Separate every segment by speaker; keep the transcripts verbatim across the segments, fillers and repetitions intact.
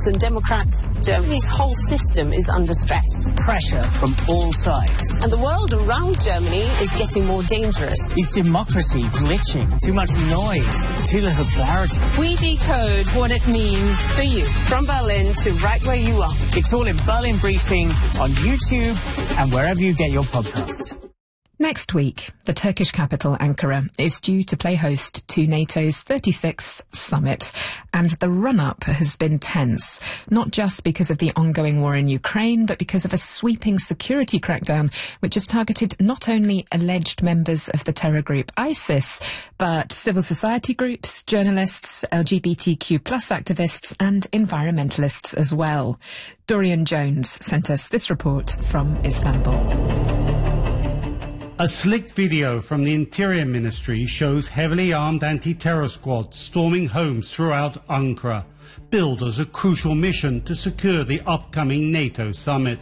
Speaker 1: Liberals and Democrats, Germany's whole system is under stress.
Speaker 2: Pressure from all sides.
Speaker 1: And the world around Germany is getting more dangerous.
Speaker 2: Is democracy glitching? Too much noise? Too little clarity?
Speaker 3: We decode what it means for you.
Speaker 1: From Berlin to right where you are.
Speaker 2: It's all in Berlin Briefing on YouTube and wherever you get your podcasts.
Speaker 4: Next week, the Turkish capital, Ankara, is due to play host to NATO's thirty-sixth summit, and the run-up has been tense, not just because of the ongoing war in Ukraine, but because of a sweeping security crackdown which has targeted not only alleged members of the terror group ISIS, but civil society groups, journalists, L G B T Q plus activists and environmentalists as well. Dorian Jones sent us this report from Istanbul.
Speaker 5: A slick video from the Interior Ministry shows heavily armed anti-terror squads storming homes throughout Ankara, billed as a crucial mission to secure the upcoming NATO summit.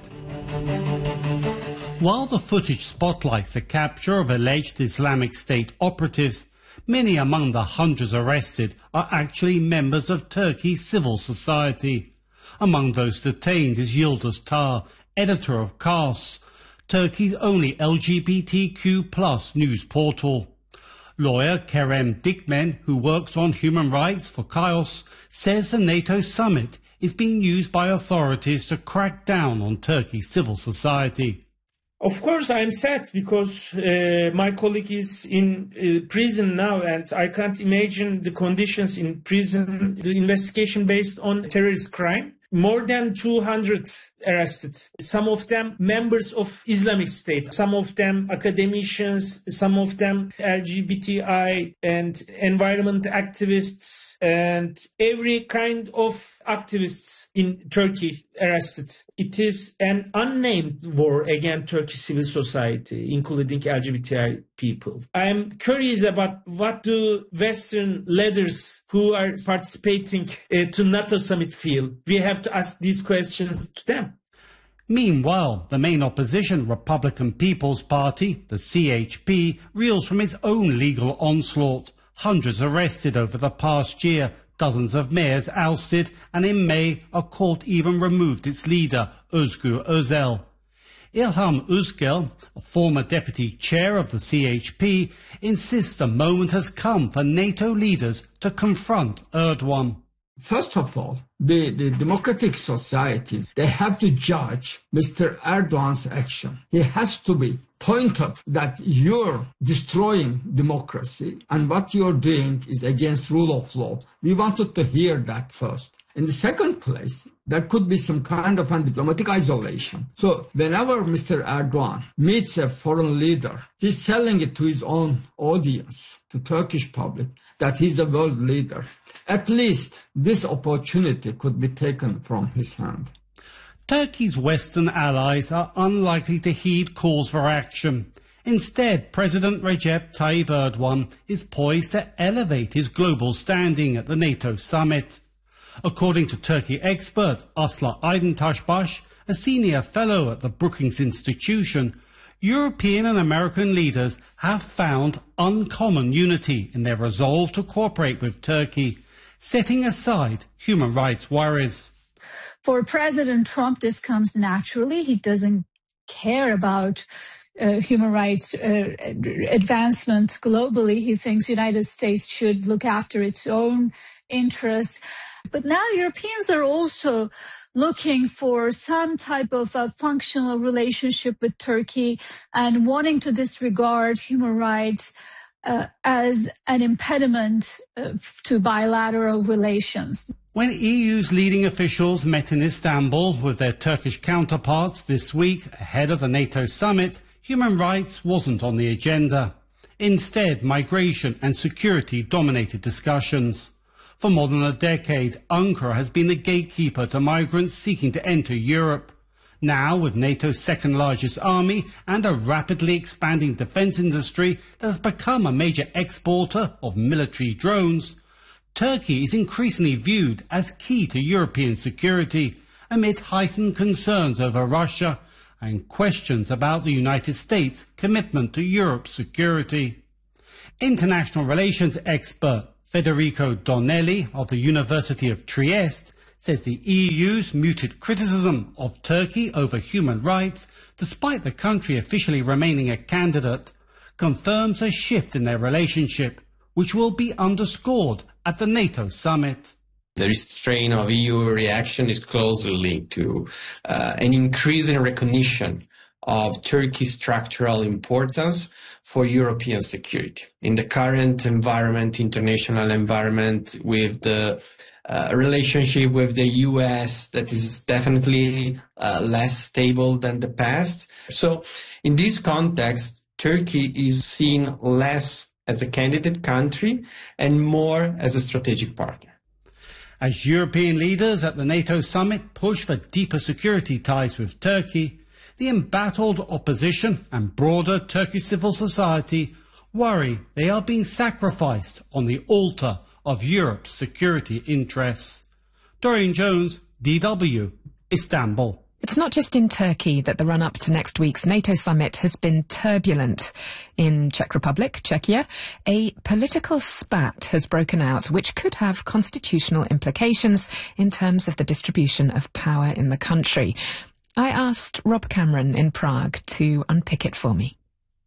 Speaker 5: While the footage spotlights the capture of alleged Islamic State operatives, many among the hundreds arrested are actually members of Turkey's civil society. Among those detained is Yildiz Tar, editor of Kars, Turkey's only L G B T Q plus news portal. Lawyer Kerem Dikmen, who works on human rights for Kaios, says the NATO summit is being used by authorities to crack down on Turkey's civil society.
Speaker 6: Of course, I'm sad because uh, my colleague is in uh, prison now, and I can't imagine the conditions in prison, the investigation based on terrorist crime. More than two hundred arrested. Some of them members of Islamic State, some of them academicians, some of them L G B T I and environment activists, and every kind of activists in Turkey arrested. It is an unnamed war against Turkish civil society, including L G B T I people. I'm curious about what do Western leaders who are participating uh, to NATO summit feel. We have to ask these questions to them.
Speaker 5: Meanwhile, the main opposition Republican People's Party, the C H P, reels from its own legal onslaught. Hundreds arrested over the past year, dozens of mayors ousted, and in May, a court even removed its leader, Özgür Özel. İlham Özgel, a former deputy chair of the C H P, insists the moment has come for NATO leaders to confront Erdogan.
Speaker 7: First of all, the, the democratic societies, they have to judge Mister Erdogan's action. He has to be pointed that you're destroying democracy and what you're doing is against rule of law. We wanted to hear that first. In the second place, there could be some kind of a diplomatic isolation. So whenever Mister Erdogan meets a foreign leader, he's selling it to his own audience, to Turkish public, that he's a world leader. At least this opportunity could be taken from his hand.
Speaker 5: Turkey's Western allies are unlikely to heed calls for action. Instead, President Recep Tayyip Erdogan is poised to elevate his global standing at the NATO summit. According to Turkey expert Aslı Aydıntaşbaş, a senior fellow at the Brookings Institution, European and American leaders have found uncommon unity in their resolve to cooperate with Turkey, setting aside human rights worries.
Speaker 8: For President Trump, this comes naturally. He doesn't care about uh, human rights uh, advancement globally. He thinks the United States should look after its own interests. But now Europeans are also looking for some type of a functional relationship with Turkey and wanting to disregard human rights uh, as an impediment uh, to bilateral relations.
Speaker 5: When E U's leading officials met in Istanbul with their Turkish counterparts this week ahead of the NATO summit, human rights wasn't on the agenda. Instead, migration and security dominated discussions. For more than a decade, Ankara has been the gatekeeper to migrants seeking to enter Europe. Now, with NATO's second largest army and a rapidly expanding defence industry that has become a major exporter of military drones, Turkey is increasingly viewed as key to European security amid heightened concerns over Russia and questions about the United States' commitment to Europe's security. International relations expert Federico Donelli of the University of Trieste says the E U's muted criticism of Turkey over human rights, despite the country officially remaining a candidate, confirms a shift in their relationship, which will be underscored at the NATO summit.
Speaker 9: The restraint of E U reaction is closely linked to uh, an increasing recognition of Turkey's structural importance for European security. In the current environment, international environment, with the uh, relationship with the U S that is definitely uh, less stable than the past. So in this context, Turkey is seen less as a candidate country and more as a strategic partner.
Speaker 5: As European leaders at the NATO summit push for deeper security ties with Turkey, the embattled opposition and broader Turkish civil society worry they are being sacrificed on the altar of Europe's security interests. Dorian Jones, D W, Istanbul.
Speaker 4: It's not just in Turkey that the run-up to next week's NATO summit has been turbulent. In Czech Republic, Czechia, a political spat has broken out which could have constitutional implications in terms of the distribution of power in the country. I asked Rob Cameron in Prague to unpick it for me.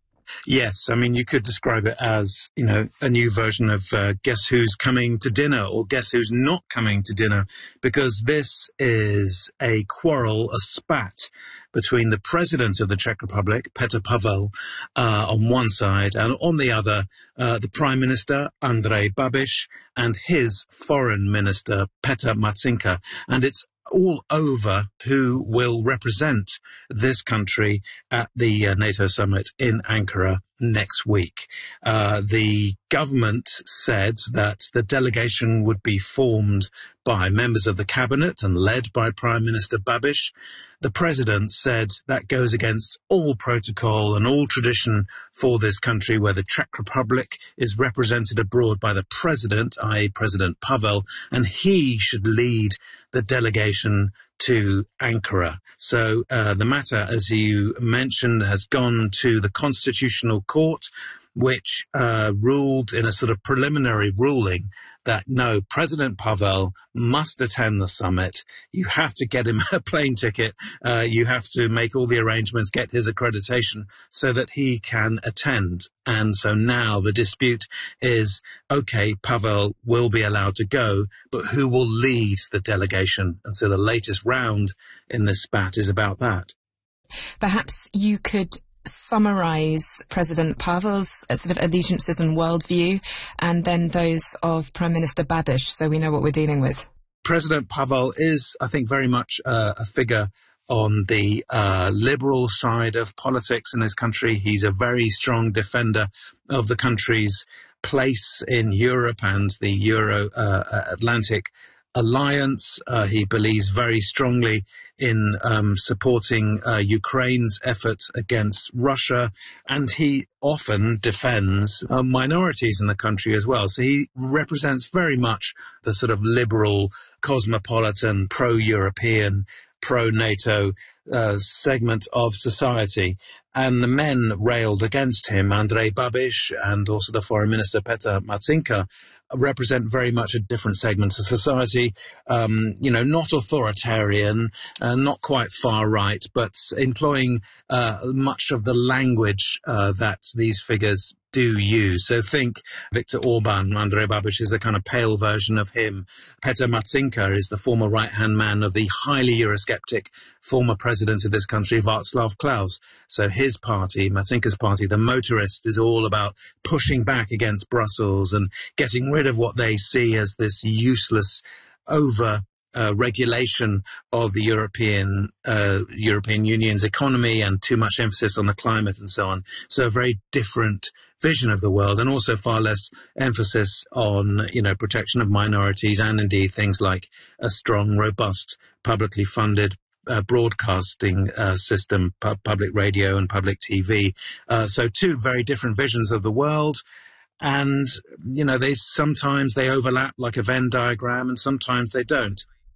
Speaker 10: Yes, I mean, you could describe it as, you know, a new version of uh, Guess Who's Coming to Dinner or Guess Who's Not Coming to Dinner, because this is a quarrel, a spat between the president of the Czech Republic, Petr Pavel, uh, on one side, and on the other, uh, the Prime Minister, Andrej Babiš, and his Foreign Minister, Petr Marcinka. And it's all over who will represent this country at the uh, NATO summit in Ankara next week. Uh, the government said that the delegation would be formed by members of the cabinet and led by Prime Minister Babiš. The president said that goes against all protocol and all tradition for this country, where the Czech Republic is represented abroad by the president, that is. President Pavel, and he should lead the delegation to Ankara. So uh, the matter, as you mentioned, has gone to the Constitutional Court, which uh, ruled in a sort of preliminary ruling that no, President Pavel must attend the summit. You have to get him a plane ticket. Uh, you have to make all the arrangements, get his accreditation so that he can attend. And so now the dispute is, okay, Pavel will be allowed to go, but who will lead the delegation? And so the latest round in this spat is about that.
Speaker 4: Perhaps you could summarise President Pavel's uh, sort of allegiances and worldview, and then those of Prime Minister Babiš, so we know what we're dealing with.
Speaker 10: President Pavel is, I think, very much uh, a figure on the uh, liberal side of politics in his country. He's a very strong defender of the country's place in Europe and the Euro-Atlantic uh, alliance. Uh, he believes very strongly in um, supporting uh, Ukraine's effort against Russia, and he often defends uh, minorities in the country as well. So he represents very much the sort of liberal, cosmopolitan, pro-European, pro-NATO uh, segment of society. And the men railed against him, Andrej Babiš and also the Foreign Minister Petr Marcinka, represent very much a different segment of society, um, you know, not authoritarian, uh, not quite far right, but employing uh, much of the language uh, that these figures do use. So think Viktor Orban. Andrej Babiš is a kind of pale version of him. Petr Marcinka is the former right-hand man of the highly Eurosceptic former president of this country, Václav Klaus. So his party, Marcinka's party, the Motorist, is all about pushing back against Brussels and getting rid of what they see as this useless over Uh, regulation of the European uh, European Union's economy and too much emphasis on the climate and so on. So a very different vision of the world, and also far less emphasis on, you know, protection of minorities and indeed things like a strong, robust, publicly funded uh, broadcasting uh, system, pu- public radio and public T V. Uh, so two very different visions of the world. And, you know, they sometimes they overlap like a Venn diagram and sometimes they don't.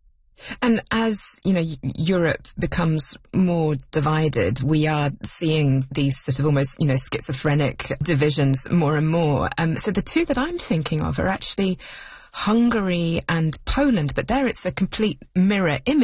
Speaker 4: And as, you know, Europe becomes more divided, we are seeing these sort of almost, you know, schizophrenic divisions more and more. Um, so the two that I'm thinking of are actually Hungary and Poland, but there it's a complete mirror image